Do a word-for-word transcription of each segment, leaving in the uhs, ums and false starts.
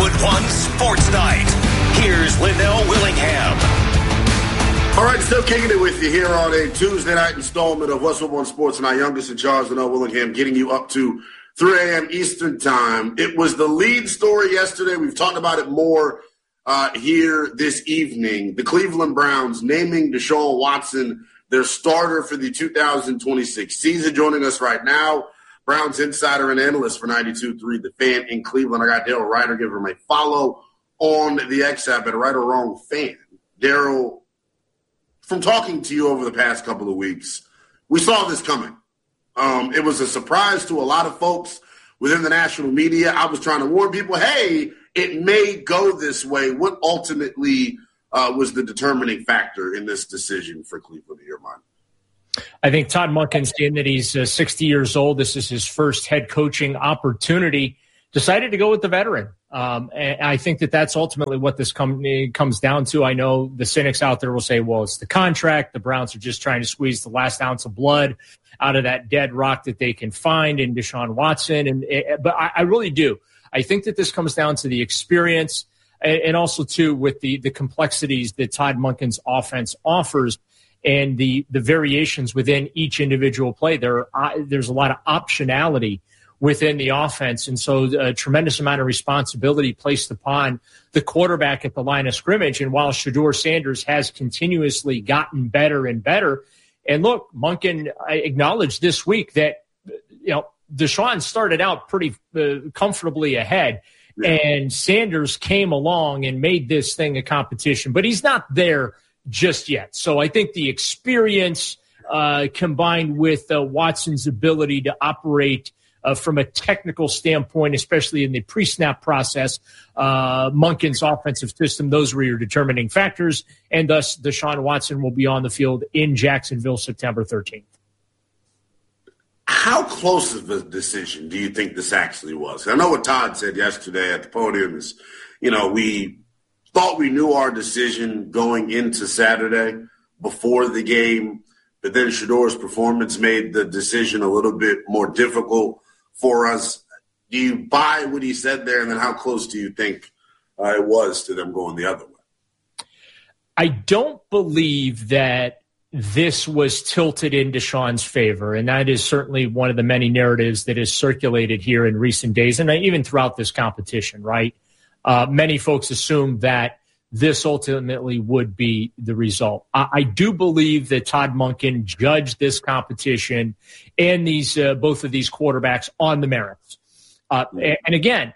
Westwood One Sports Night. Here's Linnell Willingham. All right, still kicking it with you here on a Tuesday night installment of Westwood One Sports Night. Youngest in charge, Linnell Willingham, getting you up to three a.m. Eastern time. It was the lead story yesterday. We've talked about it more uh, here this evening. The Cleveland Browns naming Deshaun Watson their starter for the two thousand twenty-six season. Joining us right now, Browns insider and analyst for ninety-two point three The Fan in Cleveland. I got Daryl Ryder. Give him a follow on the X app at Right or Wrong Fan. Daryl, from talking to you over the past couple of weeks, we saw this coming. Um, it was a surprise to a lot of folks within the national media. I was trying to warn people, hey, it may go this way. What ultimately uh, was the determining factor in this decision for Cleveland in your mind? I think Todd Monken, seeing that he's uh, sixty years old, this is his first head coaching opportunity, decided to go with the veteran. Um, and I think that that's ultimately what this com- comes down to. I know the cynics out there will say, well, it's the contract. The Browns are just trying to squeeze the last ounce of blood out of that dead rock that they can find in Deshaun Watson. And it, But I, I really do. I think that this comes down to the experience and, and also, too, with the, the complexities that Todd Monken's offense offers and the, the variations within each individual play. There are, there's a lot of optionality within the offense, and so a tremendous amount of responsibility placed upon the quarterback at the line of scrimmage. And while Shedeur Sanders has continuously gotten better and better, and look, Monken acknowledged this week that, you know, Deshaun started out pretty uh, comfortably ahead, yeah. and Sanders came along and made this thing a competition, but he's not there just yet. So I think the experience uh, combined with uh, Watson's ability to operate Uh, from a technical standpoint, especially in the pre-snap process, uh, Monken's offensive system, those were your determining factors, and thus Deshaun Watson will be on the field in Jacksonville September thirteenth. How close of a decision do you think this actually was? I know what Todd said yesterday at the podium is, you know, we thought we knew our decision going into Saturday before the game, but then Shedeur's performance made the decision a little bit more difficult for us. Do you buy what he said there, and then how close do you think uh, it was to them going the other way? I don't believe that this was tilted in Deshaun's favor, and that is certainly one of the many narratives that is circulated here in recent days, and even throughout this competition, right? Uh, many folks assume that this ultimately would be the result. I, I do believe that Todd Monken judged this competition and these uh, both of these quarterbacks on the merits. Uh, and, and again,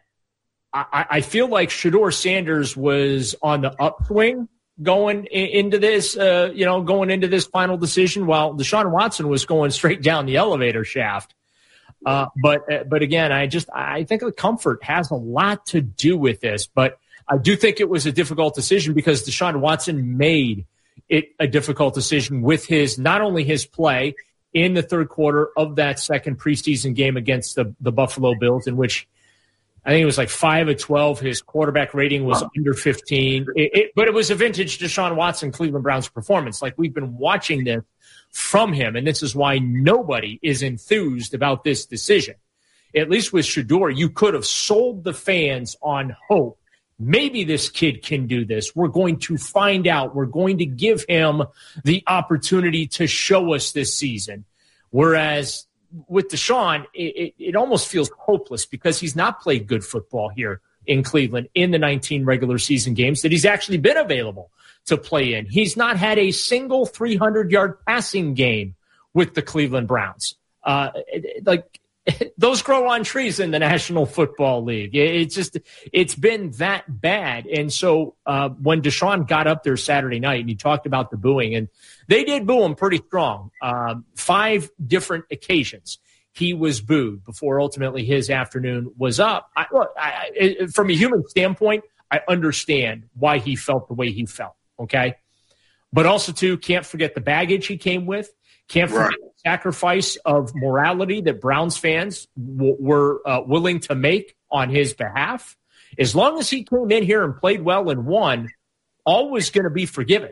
I, I feel like Shedeur Sanders was on the upswing going in, into this, uh, you know, going into this final decision, while Deshaun Watson was going straight down the elevator shaft. Uh, but uh, but again, I just I think the comfort has a lot to do with this, but I do think it was a difficult decision because Deshaun Watson made it a difficult decision with his, not only his play in the third quarter of that second preseason game against the, the Buffalo Bills, in which I think it was like five of twelve. His quarterback rating was wow. under fifteen. It, it, but it was a vintage Deshaun Watson Cleveland Browns performance. Like, we've been watching this from him, and this is why nobody is enthused about this decision. At least with Shedeur, you could have sold the fans on hope. Maybe this kid can do this. We're going to find out. We're going to give him the opportunity to show us this season. Whereas with Deshaun, it, it, it almost feels hopeless because he's not played good football here in Cleveland in the nineteen regular season games that he's actually been available to play in. He's not had a single three hundred yard passing game with the Cleveland Browns. Uh, like, those grow on trees in the National Football League. It's just, it's been that bad. And so uh, when Deshaun got up there Saturday night and he talked about the booing, and they did boo him pretty strong. Uh, five different occasions he was booed before ultimately his afternoon was up. I, look, I, I, from a human standpoint, I understand why he felt the way he felt, okay? But also, too, can't forget the baggage he came with. Can't forget right. the sacrifice of morality that Browns fans w- were uh, willing to make on his behalf. As long as he came in here and played well and won, all was going to be forgiven.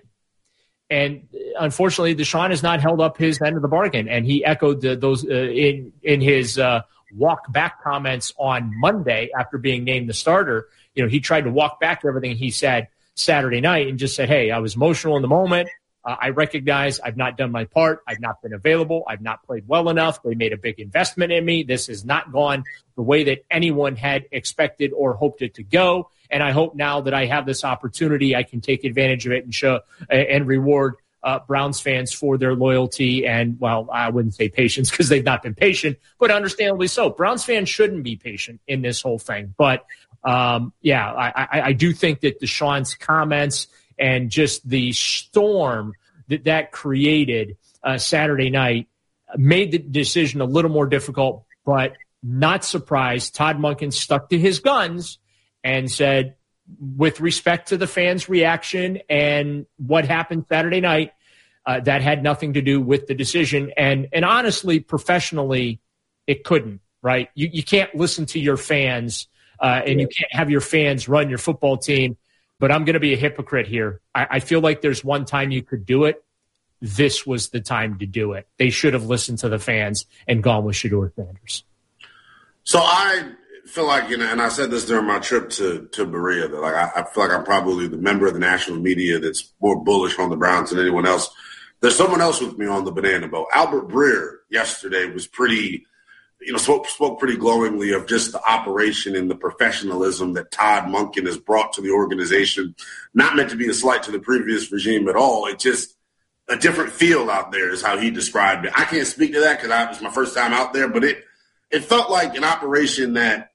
And unfortunately, Deshaun has not held up his end of the bargain. And he echoed the, those uh, in in his uh, walk back comments on Monday after being named the starter. you know, he tried to walk back everything he said Saturday night and just said, hey, I was emotional in the moment. Uh, I recognize I've not done my part. I've not been available. I've not played well enough. They made a big investment in me. This has not gone the way that anyone had expected or hoped it to go. And I hope now that I have this opportunity, I can take advantage of it and show and reward uh, Browns fans for their loyalty and, well, I wouldn't say patience because they've not been patient, but understandably so. Browns fans shouldn't be patient in this whole thing. But, um, yeah, I, I, I do think that Deshaun's comments and just the storm that that created uh, Saturday night made the decision a little more difficult, but not surprised. Todd Monken stuck to his guns and said, with respect to the fans' reaction and what happened Saturday night, uh, that had nothing to do with the decision. And and honestly, professionally, it couldn't, right? You, you can't listen to your fans uh, and you can't have your fans run your football team. But I'm going to be a hypocrite here. I, I feel like there's one time you could do it. This was the time to do it. They should have listened to the fans and gone with Shedeur Sanders. So I feel like, you know, and I said this during my trip to, to Berea, that like I, I feel like I'm probably the member of the national media that's more bullish on the Browns than anyone else. There's someone else with me on the banana boat. Albert Breer yesterday was pretty, you know, spoke, spoke pretty glowingly of just the operation and the professionalism that Todd Monken has brought to the organization. Not meant to be a slight to the previous regime at all. It just a different feel out there is how he described it. I can't speak to that because it was my first time out there, but it it felt like an operation that,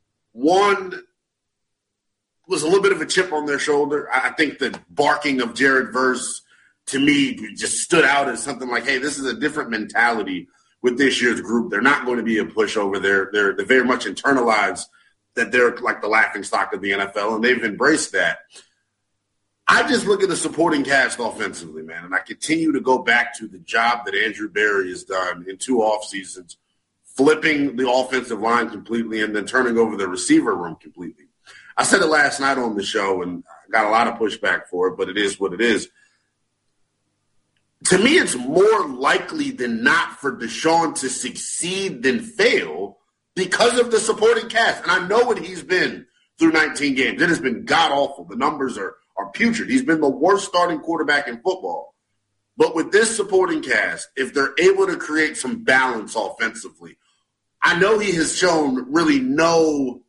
one, was a little bit of a chip on their shoulder. I think the barking of Jared Verse, to me, just stood out as something like, hey, this is a different mentality with this year's group. They're not going to be a pushover. They're, they're, they're very much internalized that they're like the laughingstock of the N F L, and they've embraced that. I just look at the supporting cast offensively, man, and I continue to go back to the job that Andrew Berry has done in two off seasons, flipping the offensive line completely and then turning over the receiver room completely. I said it last night on the show, and I got a lot of pushback for it, but it is what it is. To me, it's more likely than not for Deshaun to succeed than fail because of the supporting cast. And I know what he's been through nineteen games. It has been god-awful. The numbers are are putrid. He's been the worst starting quarterback in football. But with this supporting cast, if they're able to create some balance offensively, I know he has shown really no,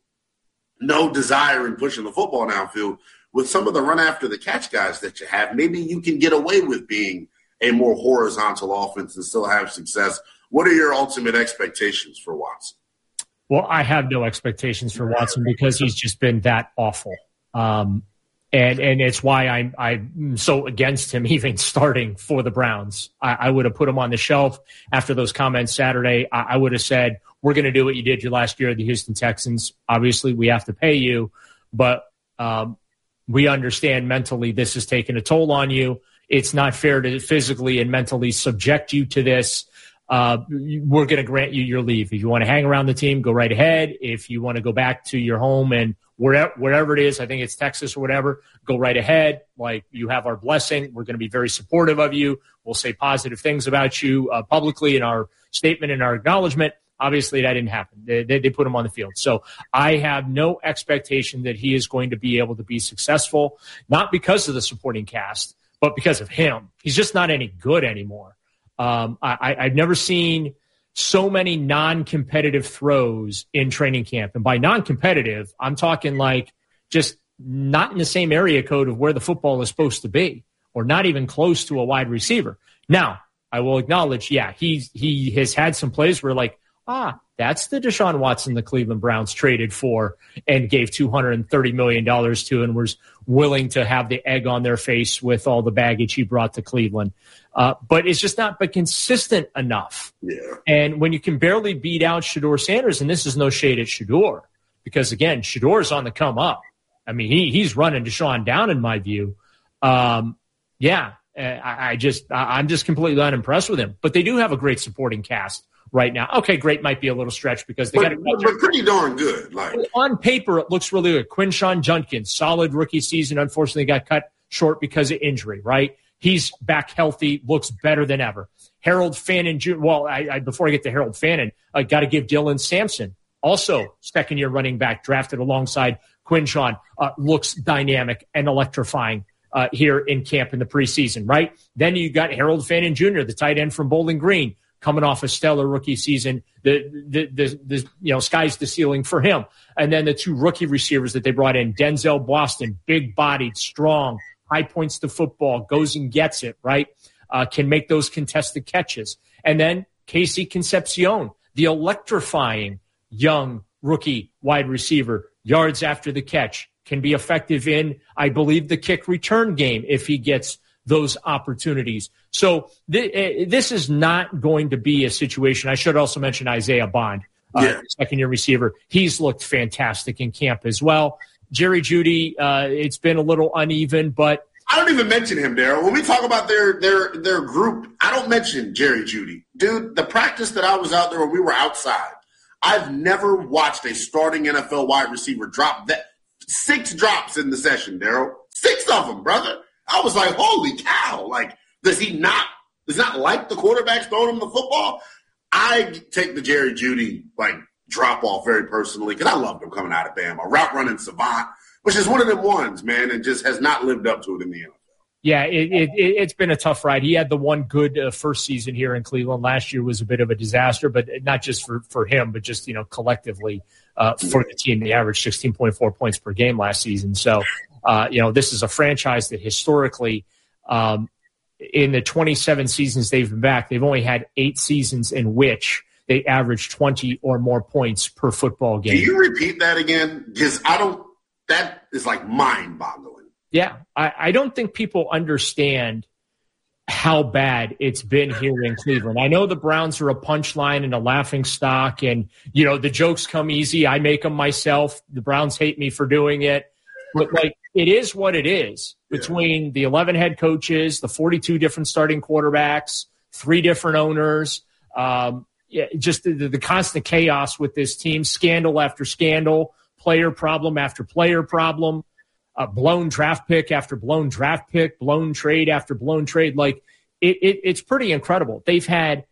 no desire in pushing the football downfield. With some of the run-after-the-catch guys that you have, maybe you can get away with being a more horizontal offense and still have success. What are your ultimate expectations for Watson? Well, I have no expectations for Watson because he's just been that awful. Um, And and it's why I'm I'm so against him even starting for the Browns. I, I would have put him on the shelf after those comments Saturday. I, I would have said, we're going to do what you did your last year at the Houston Texans. Obviously, we have to pay you, but um, we understand mentally this is taking a toll on you. It's not fair to physically and mentally subject you to this. Uh, we're going to grant you your leave. If you want to hang around the team, go right ahead. If you want to go back to your home and wherever, wherever it is, I think it's Texas or whatever, go right ahead. Like, you have our blessing. We're going to be very supportive of you. We'll say positive things about you uh, publicly in our statement and our acknowledgement. Obviously, that didn't happen. They, they, they put him on the field. So I have no expectation that he is going to be able to be successful, not because of the supporting cast, but because of him. He's just not any good anymore. Um, I, I've never seen so many non-competitive throws in training camp. And by non-competitive, I'm talking like just not in the same area code of where the football is supposed to be, or not even close to a wide receiver. Now, I will acknowledge, yeah, he's, he has had some plays where like, ah, that's the Deshaun Watson the Cleveland Browns traded for and gave two hundred thirty million dollars to and was willing to have the egg on their face with all the baggage he brought to Cleveland. Uh, but it's just not but consistent enough. Yeah. And when you can barely beat out Shedeur Sanders, and this is no shade at Shedeur, because, again, Shedeur's on the come up. I mean, he he's running Deshaun down in my view. Um, yeah, I, I just I, I'm just completely unimpressed with him. But they do have a great supporting cast right now. Okay, great might be a little stretch because they but, got but, but pretty darn good. Like, on paper, it looks really good. Quinshon Judkins, solid rookie season. Unfortunately, got cut short because of injury. Right, he's back healthy, looks better than ever. Harold Fannin Junior Well, I, I, before I get to Harold Fannin, I got to give Dylan Sampson, also second year running back, drafted alongside Quinshon uh, looks dynamic and electrifying uh, here in camp in the preseason, right? Then you got Harold Fannin Junior, the tight end from Bowling Green, coming off a stellar rookie season. The, the, the, the, you know, sky's the ceiling for him. And then the two rookie receivers that they brought in, Denzel Boston, big-bodied, strong, high points to football, goes and gets it, right? Uh, can make those contested catches. And then Casey Concepcion, the electrifying young rookie wide receiver, yards after the catch, can be effective in, I believe, the kick return game if he gets those opportunities. So th- this is not going to be a situation. I should also mention Isaiah Bond, uh, yeah. second-year receiver. He's looked fantastic in camp as well. Jerry Jeudy, uh, it's been a little uneven, but I don't even mention him, Daryl. When we talk about their their their group, I don't mention Jerry Jeudy. Dude, the practice that I was out there when we were outside, I've never watched a starting N F L wide receiver drop that six drops in the session, Daryl. Six of them, brother. I was like, holy cow. Like, does he not does not like the quarterbacks throwing him the football? I take the Jerry Jeudy, like, drop off very personally because I loved him coming out of Bama. Route running savant, which is one of them ones, man, and just has not lived up to it in the N F L. Yeah, it, it, it's been a tough ride. He had the one good uh, first season here in Cleveland. Last year was a bit of a disaster, but not just for, for him, but just, you know, collectively uh, for the team. They averaged sixteen point four points per game last season. So, uh, you know, this is a franchise that historically um, in the twenty-seven seasons they've been back, they've only had eight seasons in which they averaged twenty or more points per football game. Can you repeat that again? Because I don't – that is like mind-boggling. Yeah, I, I don't think people understand how bad it's been here in Cleveland. I know the Browns are a punchline and a laughing stock, and, you know, the jokes come easy. I make them myself. The Browns hate me for doing it. But, like, it is what it is between yeah. the eleven head coaches, the forty-two different starting quarterbacks, three different owners, um, yeah, just the, the constant chaos with this team, scandal after scandal, player problem after player problem. A blown draft pick after blown draft pick, blown trade after blown trade. Like, it, it, it's pretty incredible. They've had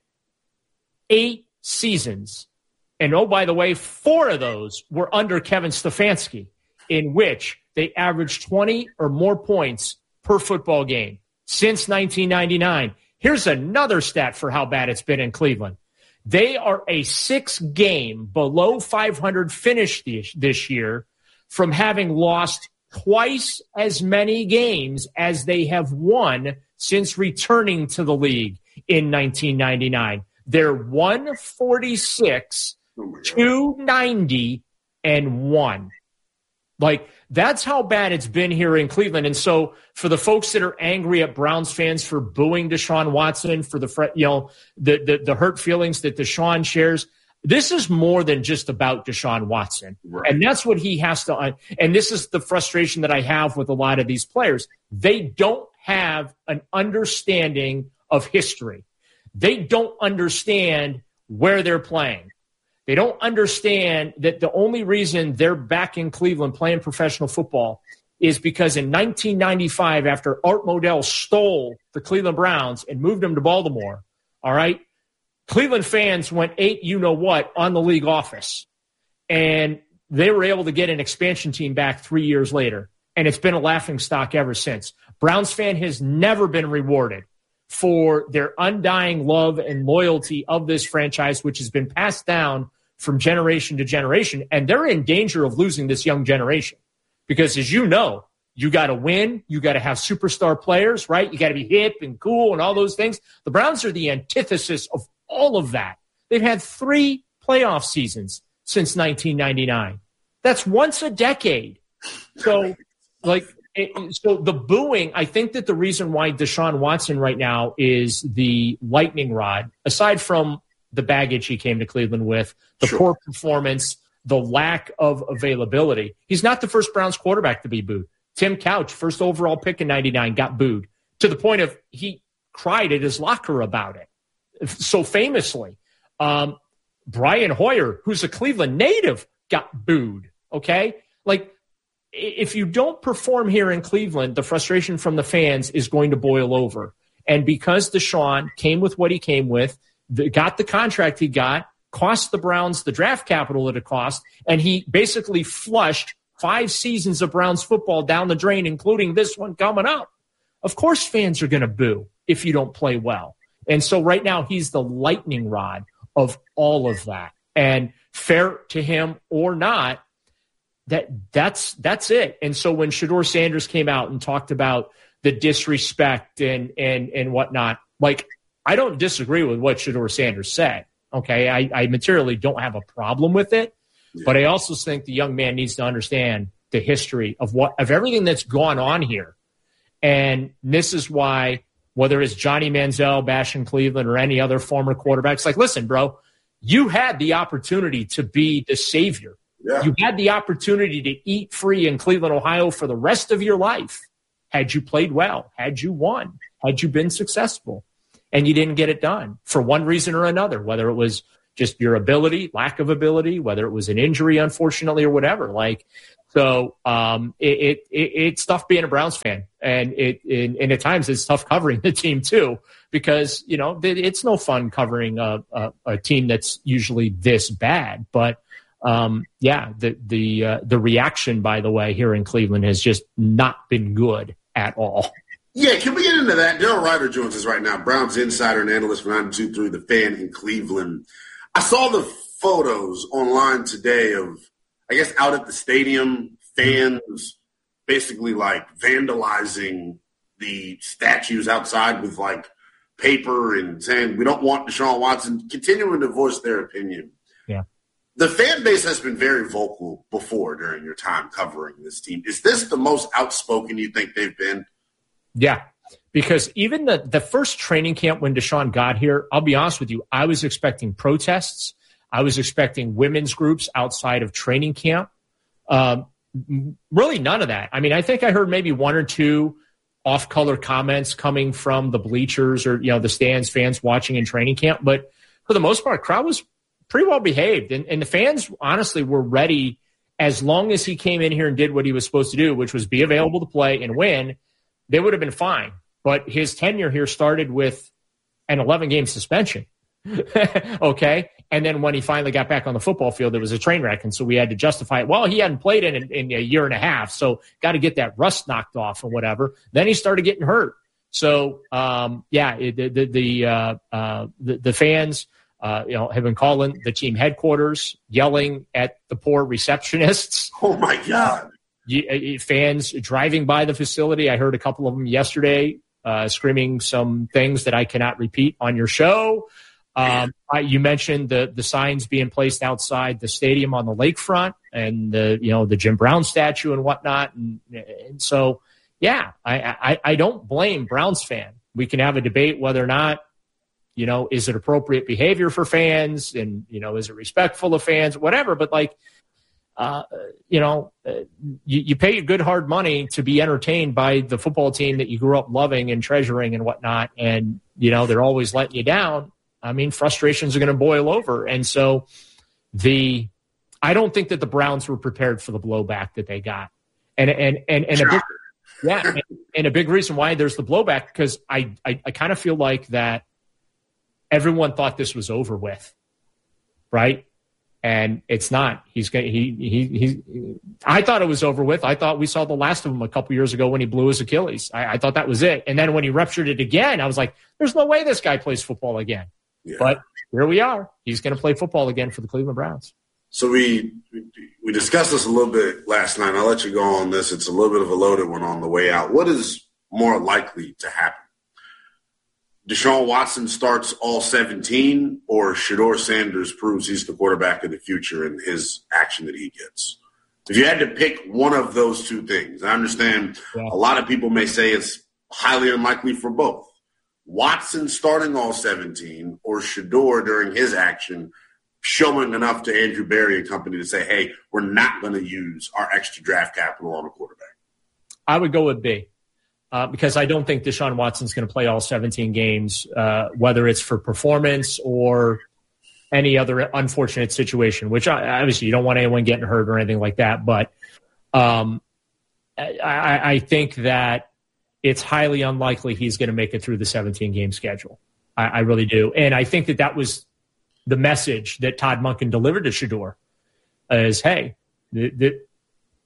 eight seasons, and oh, by the way, four of those were under Kevin Stefanski, in which they averaged twenty or more points per football game since nineteen ninety-nine. Here's another stat for how bad it's been in Cleveland. They are a six-game below five hundred finish this, this year from having lost twice as many games as they have won since returning to the league in nineteen ninety-nine. They're one forty-six, two ninety, and one. Like, that's how bad it's been here in Cleveland. And so for the folks that are angry at Browns fans for booing Deshaun Watson, for the, you know, the, the, the hurt feelings that Deshaun shares, this is more than just about Deshaun Watson. Right. And that's what he has to – and this is the frustration that I have with a lot of these players. They don't have an understanding of history. They don't understand where they're playing. They don't understand that the only reason they're back in Cleveland playing professional football is because in nineteen ninety-five, after Art Modell stole the Cleveland Browns and moved them to Baltimore, all right, Cleveland fans went eight you-know-what on the league office, and they were able to get an expansion team back three years later, and it's been a laughingstock ever since. Browns fan has never been rewarded for their undying love and loyalty of this franchise, which has been passed down from generation to generation, and they're in danger of losing this young generation because, as you know, you got to win. You got to have superstar players, right? You got to be hip and cool and all those things. The Browns are the antithesis of all of that. They've had three playoff seasons since nineteen ninety-nine. That's once a decade. So, like, it, so the booing, I think that the reason why Deshaun Watson right now is the lightning rod, aside from the baggage he came to Cleveland with, the sure. poor performance, the lack of availability. He's not the first Browns quarterback to be booed. Tim Couch, first overall pick in ninety-nine, got booed to the point of he cried at his locker about it. So famously, um, Brian Hoyer, who's a Cleveland native, got booed. Okay? Like, if you don't perform here in Cleveland, the frustration from the fans is going to boil over. And because Deshaun came with what he came with, the, got the contract he got, cost the Browns the draft capital that it cost, and he basically flushed five seasons of Browns football down the drain, including this one coming up. Of course fans are going to boo if you don't play well. And so right now he's the lightning rod of all of that. And fair to him or not, that that's that's it. And so when Shedeur Sanders came out and talked about the disrespect and and and whatnot, like, I don't disagree with what Shedeur Sanders said. Okay, I, I materially don't have a problem with it, yeah. But I also think the young man needs to understand the history of what of everything that's gone on here. And this is why, whether it's Johnny Manziel, bashing Cleveland, or any other former quarterbacks, like, listen, bro, you had the opportunity to be the savior. Yeah. You had the opportunity to eat free in Cleveland, Ohio for the rest of your life. Had you played well, had you won, had you been successful, and you didn't get it done for one reason or another, whether it was just your ability, lack of ability, whether it was an injury, unfortunately, or whatever. Like, so um, it, it, it it's tough being a Browns fan, and it and, and at times it's tough covering the team too, because you know it's no fun covering a, a, a team that's usually this bad. But um, yeah, the the uh, the reaction, by the way, here in Cleveland has just not been good at all. Yeah, can we get into that? Daryl Ryder joins us right now, Browns insider and analyst for ninety-two point three The Fan in Cleveland. I saw the photos online today of, I guess, out at the stadium, fans basically like vandalizing the statues outside with like paper and saying, we don't want Deshaun Watson, continuing to voice their opinion. Yeah. The fan base has been very vocal before during your time covering this team. Is this the most outspoken you think they've been? Yeah, because even the, the first training camp when Deshaun got here, I'll be honest with you, I was expecting protests. I was expecting women's groups outside of training camp. Um, really none of that. I mean, I think I heard maybe one or two off-color comments coming from the bleachers or, you know, the stands, fans watching in training camp. But for the most part, crowd was pretty well behaved. And, and the fans, honestly, were ready as long as he came in here and did what he was supposed to do, which was be available to play and win. They would have been fine. But his tenure here started with an eleven-game suspension. Okay? And then when he finally got back on the football field, it was a train wreck, and so we had to justify it. Well, he hadn't played in, in a year and a half, so got to get that rust knocked off and whatever. Then he started getting hurt. So, um, yeah, it, the the the, uh, uh, the the fans uh, you know, have been calling the team headquarters, yelling at the poor receptionists. Oh, my God. Fans driving by the facility. I heard a couple of them yesterday uh, screaming some things that I cannot repeat on your show. Um, I, you mentioned the the signs being placed outside the stadium on the lakefront, and the you know the Jim Brown statue and whatnot. And, and so, yeah, I, I I don't blame Browns fan. We can have a debate whether or not, you know, is it appropriate behavior for fans, and you know, is it respectful of fans, whatever. But like. Uh, you know, uh, you, you pay good hard money to be entertained by the football team that you grew up loving and treasuring and whatnot. And, you know, they're always letting you down. I mean, frustrations are going to boil over. And so the, I don't think that the Browns were prepared for the blowback that they got. And, and, and, and, a big, yeah. And, and a big reason why there's the blowback, because I, I, I kind of feel like that everyone thought this was over with. Right. And it's not. He's going. He he he. I thought it was over with. I thought we saw the last of him a couple years ago when he blew his Achilles. I, I thought that was it. And then when he ruptured it again, I was like, "There's no way this guy plays football again." Yeah. But here we are. He's going to play football again for the Cleveland Browns. So we we discussed this a little bit last night. I'll let you go on this. It's a little bit of a loaded one on the way out. What is more likely to happen? Deshaun Watson starts all seventeen, or Shedeur Sanders proves he's the quarterback of the future in his action that he gets? If you had to pick one of those two things, I understand yeah. a lot of people may say it's highly unlikely for both. Watson starting all seventeen, or Shedeur during his action showing enough to Andrew Berry and company to say, hey, we're not going to use our extra draft capital on a quarterback? I would go with B. Uh, because I don't think Deshaun Watson's going to play all seventeen games, uh, whether it's for performance or any other unfortunate situation, which I, obviously you don't want anyone getting hurt or anything like that. But um, I, I think that it's highly unlikely he's going to make it through the seventeen-game schedule. I, I really do. And I think that that was the message that Todd Monken delivered to Shedeur is, hey, the, the,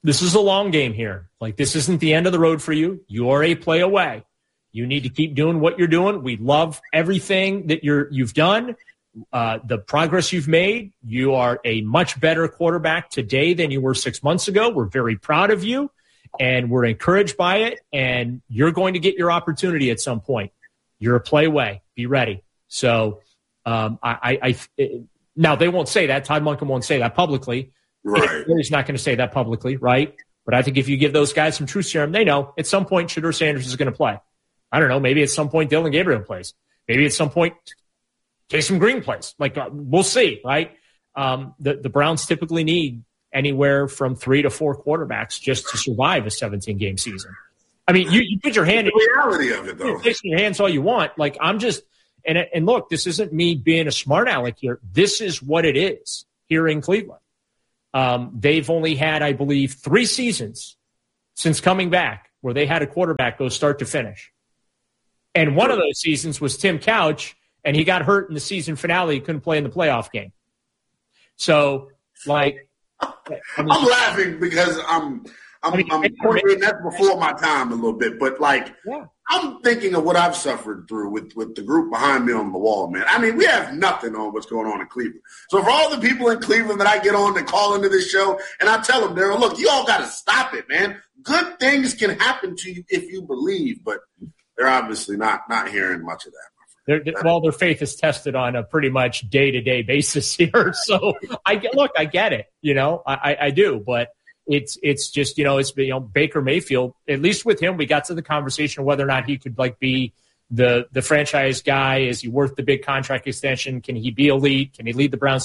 this is a long game here. Like, this isn't the end of the road for you. You are a play away. You need to keep doing what you're doing. We love everything that you're, you've done, uh, the progress you've made. You are a much better quarterback today than you were six months ago. We're very proud of you, and we're encouraged by it, and you're going to get your opportunity at some point. You're a play away. Be ready. So um, I, I, I now they won't say that. Todd Monken won't say that publicly. Right. He's not going to say that publicly, right? But I think if you give those guys some truth serum, they know at some point Shedeur Sanders is going to play. I don't know. Maybe at some point Dylan Gabriel plays. Maybe at some point Taysom Green plays. Like, uh, we'll see, right? Um, the, the Browns typically need anywhere from three to four quarterbacks just to survive a seventeen-game season. I mean, you, you put your hand in the reality of it, though. You place your hands all you want. Like, I'm just and and look, this isn't me being a smart aleck here. This is what it is here in Cleveland. Um, they've only had, I believe, three seasons since coming back where they had a quarterback go start to finish. And one of those seasons was Tim Couch, and he got hurt in the season finale. He couldn't play in the playoff game. So, like, I mean, I'm laughing because I'm, I'm, I mean, I'm, I mean, that's before my time a little bit, but like, yeah. I'm thinking of what I've suffered through with, with the group behind me on the wall, man. I mean, we have nothing on what's going on in Cleveland. So for all the people in Cleveland that I get on that call into this show, and I tell them, Daryl, look, you all got to stop it, man. Good things can happen to you if you believe, but they're obviously not not hearing much of that. They're, well, their faith is tested on a pretty much day-to-day basis here. So I get, look, I get it, you know, I, I do, but it's it's just, you know, it's, you know, Baker Mayfield, at least with him, we got to the conversation of whether or not he could like be the the franchise guy. Is he worth the big contract extension? Can he be elite? Can he lead the Browns